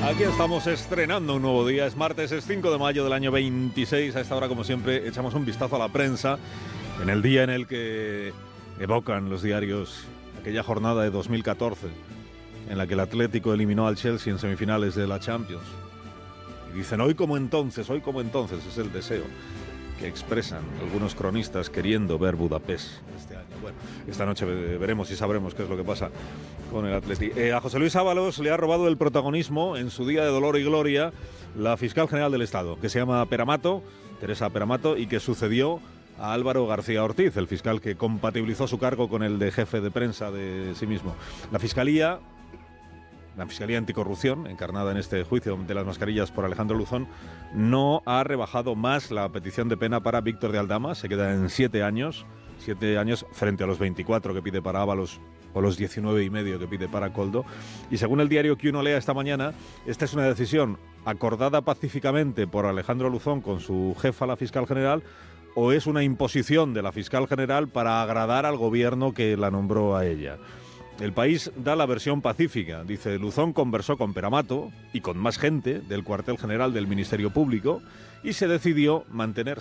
Aquí estamos estrenando un nuevo día, es martes, es 5 de mayo del año 26, a esta hora como siempre echamos un vistazo a la prensa en el día en el que evocan los diarios aquella jornada de 2014 en la que el Atlético eliminó al Chelsea en semifinales de la Champions. Y dicen hoy como entonces, es el deseo que expresan algunos cronistas queriendo ver Budapest este año. Bueno, esta noche veremos y sabremos qué es lo que pasa con el Atleti. A José Luis Ábalos le ha robado el protagonismo en su día de dolor y gloria la fiscal general del Estado, que se llama Peramato, Teresa Peramato, y que sucedió a Álvaro García Ortiz, el fiscal que compatibilizó su cargo con el de jefe de prensa de sí mismo. La Fiscalía Anticorrupción, encarnada en este juicio de las mascarillas por Alejandro Luzón, no ha rebajado más la petición de pena para Víctor de Aldama. Se queda en 7 años frente a los 24 que pide para Ábalos o los 19,5 que pide para Koldo. Y según el diario que uno lea esta mañana, esta es una decisión acordada pacíficamente por Alejandro Luzón con su jefa, la fiscal general, o es una imposición de la fiscal general para agradar al gobierno que la nombró a ella. El País da la versión pacífica. Dice, Luzón conversó con Peramato y con más gente del cuartel general del Ministerio Público y se decidió mantener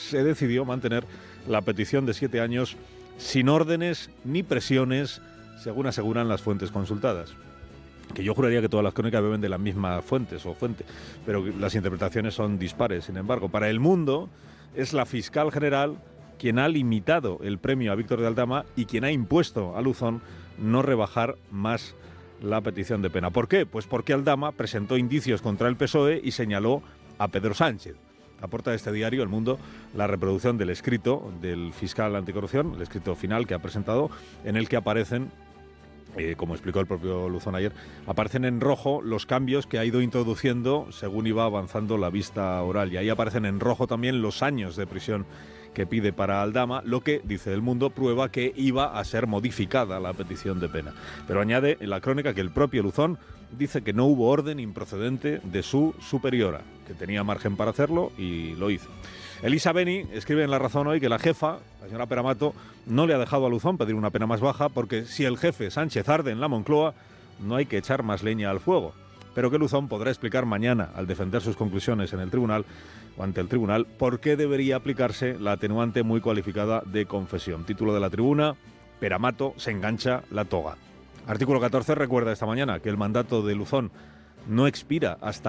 la petición de 7 años sin órdenes ni presiones, según aseguran las fuentes consultadas. Que yo juraría que todas las crónicas beben de las mismas fuentes, pero las interpretaciones son dispares. Sin embargo, para El Mundo es la fiscal general quien ha limitado el premio a Víctor de Aldama y quien ha impuesto a Luzón no rebajar más la petición de pena. ¿Por qué? Pues porque Aldama presentó indicios contra el PSOE y señaló a Pedro Sánchez. Aporta este diario, El Mundo, la reproducción del escrito del fiscal anticorrupción, el escrito final que ha presentado, en el que aparecen, como explicó el propio Luzón ayer, aparecen en rojo los cambios que ha ido introduciendo según iba avanzando la vista oral. Y ahí aparecen en rojo también los años de prisión que pide para Aldama, lo que, dice El Mundo, prueba que iba a ser modificada la petición de pena. Pero añade en la crónica que el propio Luzón dice que no hubo orden improcedente de su superiora, que tenía margen para hacerlo y lo hizo. Elisa Beni escribe en La Razón hoy que la jefa, la señora Peramato, no le ha dejado a Luzón pedir una pena más baja porque si el jefe Sánchez arde en la Moncloa, no hay que echar más leña al fuego. Pero que Luzón podrá explicar mañana, al defender sus conclusiones en el tribunal o ante el tribunal, por qué debería aplicarse la atenuante muy cualificada de confesión. Título de La Tribuna, Peramato se engancha la toga. Artículo 14 recuerda esta mañana que el mandato de Luzón no expira hasta